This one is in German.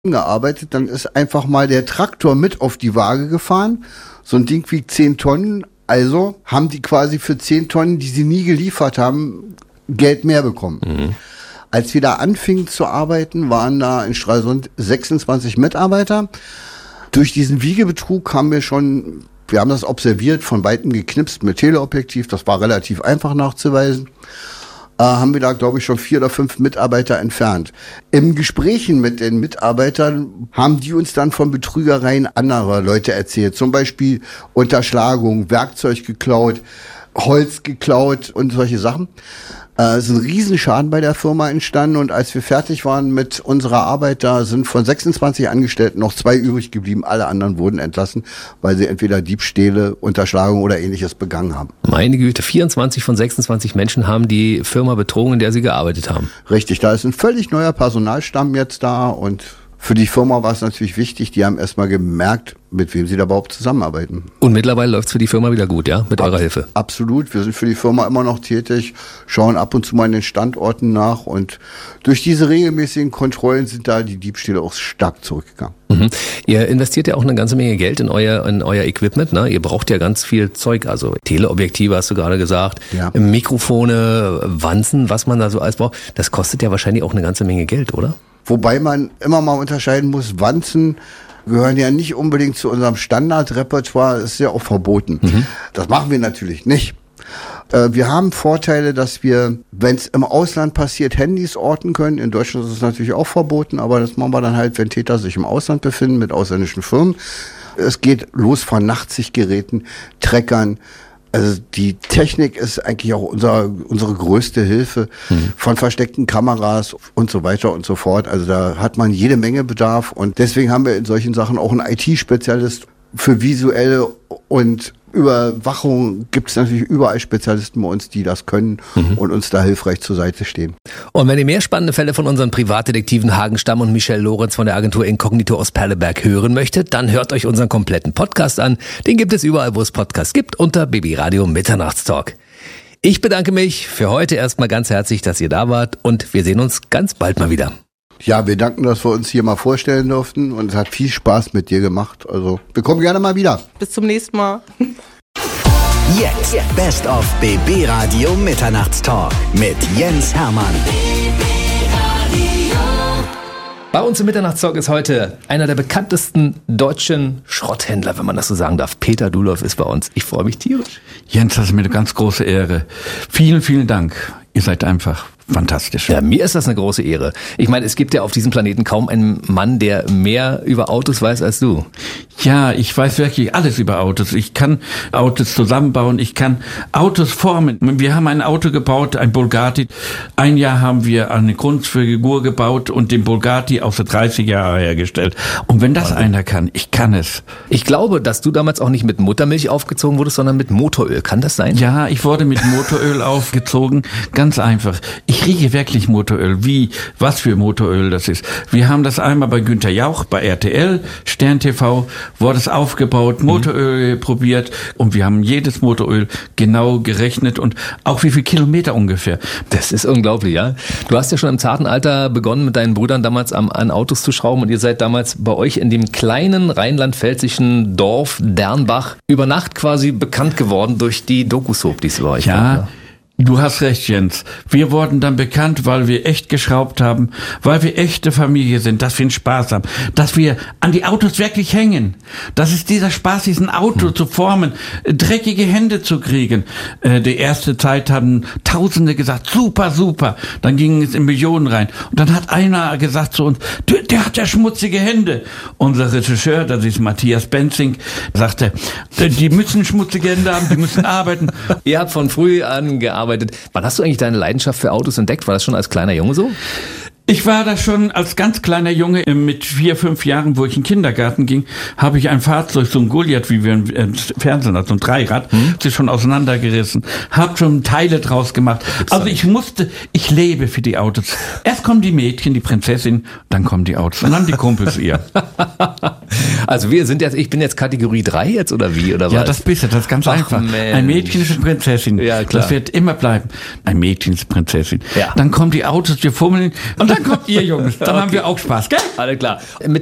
gearbeitet, dann ist einfach mal der Traktor mit auf die Waage gefahren. So ein Ding wiegt 10 Tonnen, also haben die quasi für 10 Tonnen, die sie nie geliefert haben, Geld mehr bekommen. Mhm. Als wir da anfingen zu arbeiten, waren da in Stralsund 26 Mitarbeiter. Durch diesen Wiegebetrug haben wir haben das observiert, von Weitem geknipst mit Teleobjektiv, das war relativ einfach nachzuweisen. Haben wir da, glaube ich, schon 4 oder 5 Mitarbeiter entfernt. Im Gesprächen mit den Mitarbeitern haben die uns dann von Betrügereien anderer Leute erzählt. Zum Beispiel Unterschlagung, Werkzeug geklaut, Holz geklaut und solche Sachen. Es ist ein Riesenschaden bei der Firma entstanden und als wir fertig waren mit unserer Arbeit, da sind von 26 Angestellten noch 2 übrig geblieben. Alle anderen wurden entlassen, weil sie entweder Diebstähle, Unterschlagung oder Ähnliches begangen haben. Meine Güte, 24 von 26 Menschen haben die Firma betrogen, in der sie gearbeitet haben. Richtig, da ist ein völlig neuer Personalstamm jetzt da und für die Firma war es natürlich wichtig, die haben erstmal gemerkt, mit wem sie da überhaupt zusammenarbeiten. Und mittlerweile läuft es für die Firma wieder gut, ja? Mit eurer Hilfe? Absolut, wir sind für die Firma immer noch tätig, schauen ab und zu mal in den Standorten nach und durch diese regelmäßigen Kontrollen sind da die Diebstähle auch stark zurückgegangen. Mhm. Ihr investiert ja auch eine ganze Menge Geld in euer Equipment, ne? Ihr braucht ja ganz viel Zeug, also Teleobjektive hast du gerade gesagt, ja. Mikrofone, Wanzen, was man da so alles braucht. Das kostet ja wahrscheinlich auch eine ganze Menge Geld, oder? Wobei man immer mal unterscheiden muss, Wanzen gehören ja nicht unbedingt zu unserem Standardrepertoire, ist ja auch verboten. Mhm. Das machen wir natürlich nicht. Wir haben Vorteile, dass wir, wenn es im Ausland passiert, Handys orten können. In Deutschland ist es natürlich auch verboten, aber das machen wir dann halt, wenn Täter sich im Ausland befinden mit ausländischen Firmen. Es geht los von Nachtsichtgeräten, Trackern. Also die Technik ist eigentlich auch unsere größte Hilfe, von versteckten Kameras und so weiter und so fort. Also da hat man jede Menge Bedarf und deswegen haben wir in solchen Sachen auch einen IT-Spezialist für visuelle und Überwachung. Gibt es natürlich überall Spezialisten bei uns, die das können und uns da hilfreich zur Seite stehen. Und wenn ihr mehr spannende Fälle von unseren Privatdetektiven Hagen Stamm und Michel Lorenz von der Agentur Inkognito aus Perleberg hören möchtet, dann hört euch unseren kompletten Podcast an. Den gibt es überall, wo es Podcasts gibt, unter Baby Radio Mitternachtstalk. Ich bedanke mich für heute erstmal ganz herzlich, dass ihr da wart und wir sehen uns ganz bald mal wieder. Ja, wir danken, dass wir uns hier mal vorstellen durften und es hat viel Spaß mit dir gemacht. Also, wir kommen gerne mal wieder. Bis zum nächsten Mal. Jetzt Best of BB Radio Mitternachtstalk mit Jens Hermann. Bei uns im Mitternachtstalk ist heute einer der bekanntesten deutschen Schrotthändler, wenn man das so sagen darf. Peter Dulow ist bei uns. Ich freue mich tierisch. Jens, das ist mir eine ganz große Ehre. Vielen, vielen Dank. Ihr seid einfach fantastisch. Ja, mir ist das eine große Ehre. Ich meine, es gibt ja auf diesem Planeten kaum einen Mann, der mehr über Autos weiß als du. Ja, ich weiß wirklich alles über Autos. Ich kann Autos zusammenbauen, ich kann Autos formen. Wir haben ein Auto gebaut, ein Bugatti. Ein Jahr haben wir eine Kunstfigur gebaut und den Bugatti aus den 30er Jahren hergestellt. Und wenn das einer kann, ich kann es. Ich glaube, dass du damals auch nicht mit Muttermilch aufgezogen wurdest, sondern mit Motoröl. Kann das sein? Ja, ich wurde mit Motoröl aufgezogen. Ganz einfach. Ich rieche wirklich Motoröl. Was für Motoröl das ist. Wir haben das einmal bei Günther Jauch, bei RTL, Stern TV, wurde es aufgebaut, Motoröl probiert und wir haben jedes Motoröl genau gerechnet und auch wie viel Kilometer ungefähr. Das ist unglaublich, ja. Du hast ja schon im zarten Alter begonnen, mit deinen Brüdern damals an Autos zu schrauben und ihr seid damals bei euch in dem kleinen rheinland-pfälzischen Dorf Dernbach über Nacht quasi bekannt geworden durch die Doku-Soap, die es bei euch gab. Ja. Du hast recht, Jens. Wir wurden dann bekannt, weil wir echt geschraubt haben, weil wir echte Familie sind, dass wir einen Spaß haben, dass wir an die Autos wirklich hängen. Das ist dieser Spaß, diesen Auto zu formen, dreckige Hände zu kriegen. Die erste Zeit haben Tausende gesagt, super, super. Dann ging es in Millionen rein. Und dann hat einer gesagt zu uns, der hat ja schmutzige Hände. Unser Regisseur, das ist Matthias Benzing, sagte, die müssen schmutzige Hände haben, die müssen arbeiten. Ihr habt von früh an gearbeitet. Wann hast du eigentlich deine Leidenschaft für Autos entdeckt? War das schon als kleiner Junge so? Ich war da schon als ganz kleiner Junge, mit 4, 5 Jahren, wo ich in den Kindergarten ging, habe ich ein Fahrzeug, so ein Goliath, wie wir im Fernsehen hatten, so ein Dreirad, sie schon auseinandergerissen, habe schon Teile draus gemacht. Also ich lebe für die Autos. Erst kommen die Mädchen, die Prinzessin, dann kommen die Autos und dann die Kumpels ihr. Also ich bin jetzt Kategorie 3 jetzt oder wie? Oder Ja, was? das bist du, das ist ganz einfach. Mensch. Ein Mädchen ist eine Prinzessin. Ja, klar. Das wird immer bleiben. Ein Mädchen ist eine Prinzessin. Ja. Dann kommen die Autos, wir fummeln und dann kommt ihr Jungs. Dann haben wir auch Spaß, gell? Alles klar.